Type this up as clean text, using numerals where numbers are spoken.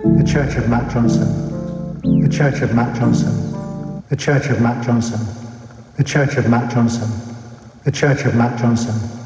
The Church of Matt Johnson. The Church of Matt Johnson. The Church of Matt Johnson. The Church of Matt Johnson. The Church of Matt Johnson.